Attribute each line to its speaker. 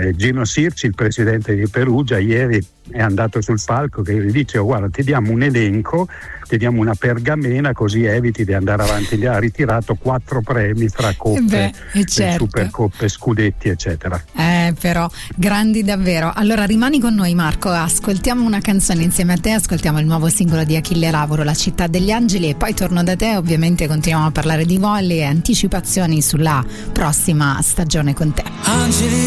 Speaker 1: Gino Sirci, il presidente di Perugia, ieri è andato sul palco che gli dice: guarda, ti diamo un elenco, ti diamo una pergamena, così eviti di andare avanti. Ha ritirato 4 premi tra coppe,
Speaker 2: certo.
Speaker 1: supercoppe, scudetti eccetera.
Speaker 2: Però grandi davvero. Allora rimani con noi, Marco, ascoltiamo una canzone insieme a te, ascoltiamo il nuovo singolo di Achille Lauro, La città degli angeli, e poi torno da te. Ovviamente continuiamo a parlare di volley e anticipazioni sulla prossima stagione con te.
Speaker 3: Angeli